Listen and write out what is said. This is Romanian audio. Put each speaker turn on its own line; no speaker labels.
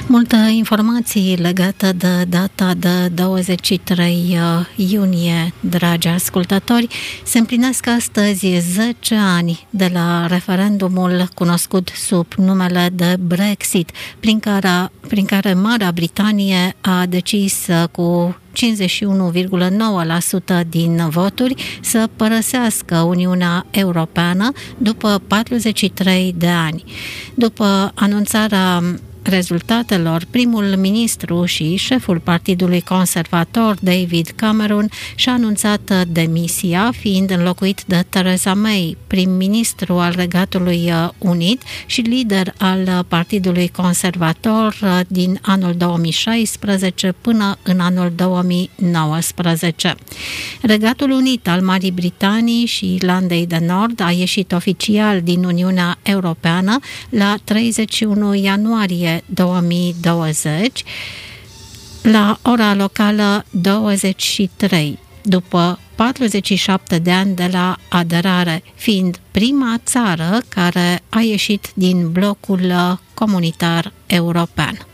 Multă informație legată de data de 23 iunie, dragi ascultători. Se împlinesc astăzi 10 ani de la referendumul cunoscut sub numele de Brexit, prin care Marea Britanie a decis cu 51,9% din voturi să părăsească Uniunea Europeană după 43 de ani. După anunțarea rezultatelor, primul ministru și șeful Partidului Conservator, David Cameron, și-a anunțat demisia, fiind înlocuit de Theresa May, prim-ministru al Regatului Unit și lider al Partidului Conservator din anul 2016 până în anul 2019. Regatul Unit al Marii Britanii și Irlandei de Nord a ieșit oficial din Uniunea Europeană la 31 ianuarie 2020 la ora locală 23, după 47 de ani de la aderare, fiind prima țară care a ieșit din blocul comunitar european.